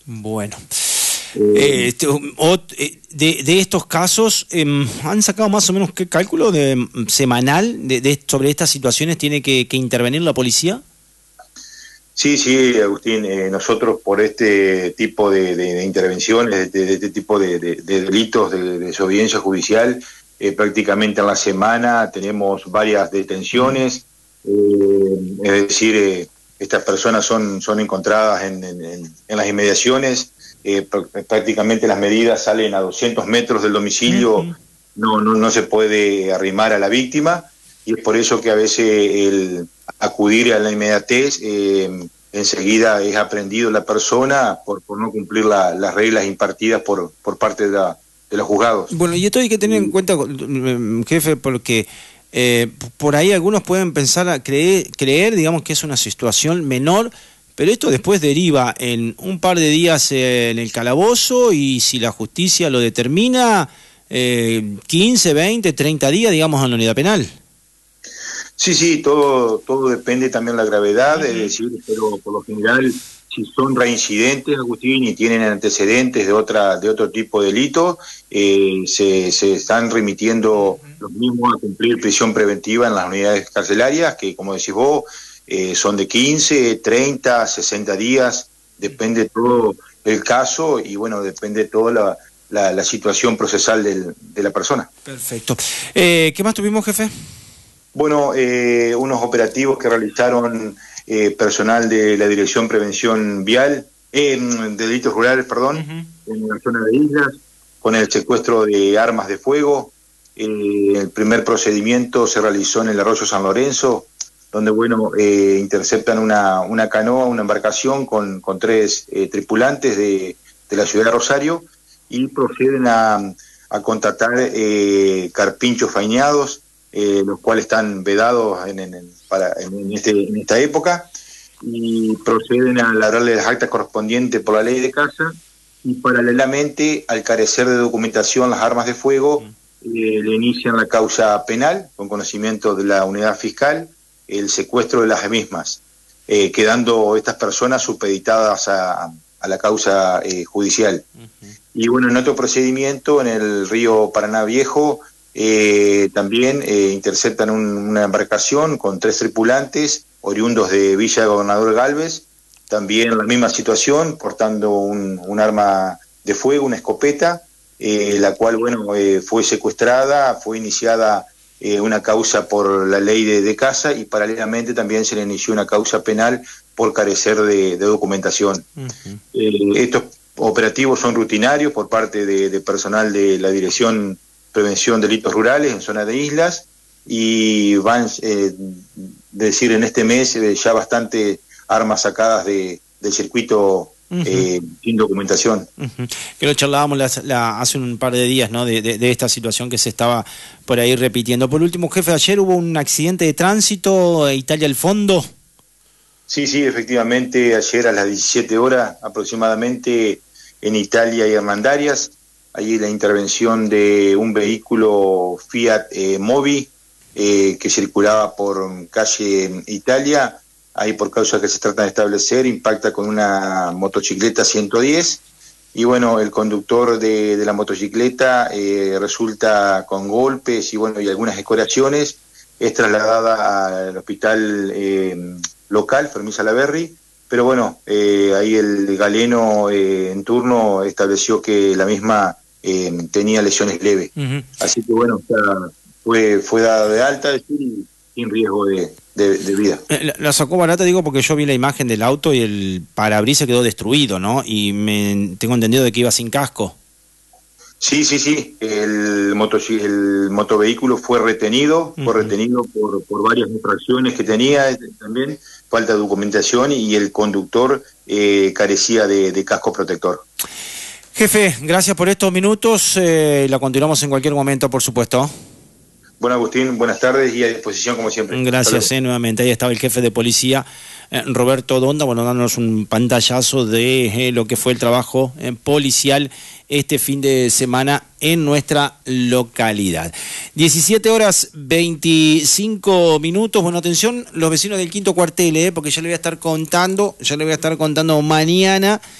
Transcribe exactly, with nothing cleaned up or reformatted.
Bueno. Eh, este, o, de, de estos casos, eh, ¿han sacado más o menos qué cálculo de semanal de, de sobre estas situaciones tiene que, que intervenir la policía? Sí, sí, Agustín, eh, nosotros por este tipo de, de, de intervenciones, de, de este tipo de, de, de delitos de, de desobediencia judicial, eh, prácticamente en la semana tenemos varias detenciones, eh, es decir, eh, estas personas son, son encontradas en, en, en las inmediaciones, eh, pr prácticamente las medidas salen a doscientos metros del domicilio, uh-huh. no, no, no se puede arrimar a la víctima, y es por eso que a veces el acudir a la inmediatez, eh, enseguida es aprendido la persona por, por no cumplir la, las reglas impartidas por, por parte de, la, de los juzgados. Bueno, y esto hay que tener en cuenta, jefe, porque eh, por ahí algunos pueden pensar, a creer, creer, digamos, que es una situación menor, pero esto después deriva en un par de días en el calabozo y si la justicia lo determina, eh, quince, veinte, treinta días, digamos, en la unidad penal. Sí, sí, todo todo depende también de la gravedad, uh-huh. es decir, pero por lo general, si son reincidentes, Agustín, y tienen antecedentes de otra de otro tipo de delito, eh, se, se están remitiendo uh-huh. los mismos a cumplir prisión preventiva en las unidades carcelarias, que como decís vos, eh, son de quince, treinta, sesenta días, depende todo el caso y bueno, depende toda la, la, la situación procesal del, de la persona. Perfecto. Eh, ¿Qué más tuvimos, jefe? Bueno, eh, unos operativos que realizaron eh, personal de la Dirección Prevención Vial, eh, de Delitos Rurales, perdón, uh-huh. en la zona de Islas, con el secuestro de armas de fuego. Eh, el primer procedimiento se realizó en el Arroyo San Lorenzo, donde, bueno, eh, interceptan una, una canoa, una embarcación con, con tres eh, tripulantes de, de la ciudad de Rosario y proceden a, a contratar eh, carpinchos faenados, Eh, los cuales están vedados en, en, para, en, este, en esta época, y proceden a labrarle las actas correspondientes por la ley de caza, y paralelamente, al carecer de documentación las armas de fuego, eh, le inician la causa penal, con conocimiento de la unidad fiscal, el secuestro de las mismas, eh, quedando estas personas supeditadas a, a la causa eh, judicial. Uh-huh. Y bueno, en otro procedimiento, en el río Paraná Viejo, Eh, también eh, interceptan un, una embarcación con tres tripulantes oriundos de Villa Gobernador Galvez, también la misma situación, portando un, un arma de fuego, una escopeta, eh, la cual bueno eh, fue secuestrada, fue iniciada eh, una causa por la ley de, de caza y paralelamente también se le inició una causa penal por carecer de, de documentación. Uh-huh. eh, estos operativos son rutinarios por parte de, de personal de la Dirección Prevención de Delitos Rurales en zona de Islas, y van, eh, decir, en este mes eh, ya bastante armas sacadas de, del circuito uh-huh. eh, sin documentación. Uh-huh. Que lo charlábamos la, la, hace un par de días, ¿no? De, de, de esta situación que se estaba por ahí repitiendo. Por último, jefe, ayer hubo un accidente de tránsito, Italia al fondo. Sí, sí, efectivamente, ayer a las diecisiete horas aproximadamente en Italia y Hernandarias, allí la intervención de un vehículo Fiat eh, Mobi eh, que circulaba por calle Italia, ahí por causa que se trata de establecer, impacta con una motocicleta ciento diez, y bueno, el conductor de, de la motocicleta eh, resulta con golpes y bueno, y algunas escoriaciones, es trasladada al hospital eh, local, Fermín Salaberry, pero bueno, eh, ahí el galeno eh, en turno estableció que la misma eh, tenía lesiones leves. Uh-huh. Así que bueno, o sea, fue, fue dada de alta, es decir, sin riesgo de, de, de vida. La, la sacó barata, digo, porque yo vi la imagen del auto y el parabrisas quedó destruido, ¿no? Y me tengo entendido de que iba sin casco. Sí, sí, sí, el, moto, el motovehículo fue retenido, uh-huh. fue retenido por, por varias infracciones que tenía, también falta de documentación, y el conductor eh, carecía de, de casco protector. Jefe, gracias por estos minutos, eh, la continuamos en cualquier momento, por supuesto. Bueno, Agustín, buenas tardes y a disposición como siempre. Gracias, eh, nuevamente. Ahí estaba el jefe de policía, eh, Roberto Donda, bueno, dándonos un pantallazo de eh, lo que fue el trabajo eh, policial este fin de semana en nuestra localidad. diecisiete horas veinticinco minutos. Bueno, atención, los vecinos del quinto cuartel, eh, porque ya le voy a estar contando, ya le voy a estar contando mañana